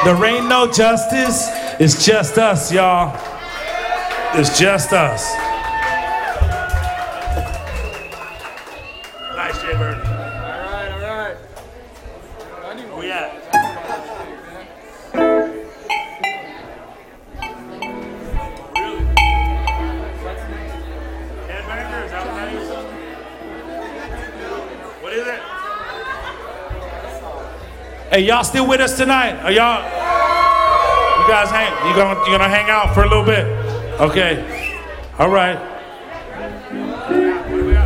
There ain't no justice. It's just us, y'all. It's just us. Nice, Jay Bird. All right. Where we at? Really? Headbanger? Is that what that is? What is it? Hey, y'all still with us tonight? Are y'all? You guys you gonna hang out for a little bit? Okay. All right.